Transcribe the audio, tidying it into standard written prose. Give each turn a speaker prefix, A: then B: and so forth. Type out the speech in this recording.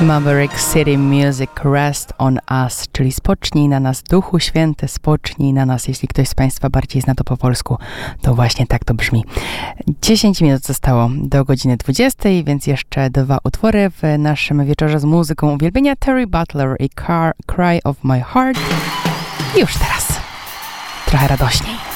A: Maverick City Music Rest on Us, czyli spocznij na nas, Duchu Święty, spocznij na nas. Jeśli ktoś z Państwa bardziej zna to po polsku, to właśnie tak to brzmi. 10 minut zostało do godziny 20, więc jeszcze 2 utwory w naszym wieczorze z muzyką uwielbienia. Terry Butler i Cry of My Heart. Już teraz trochę radośniej.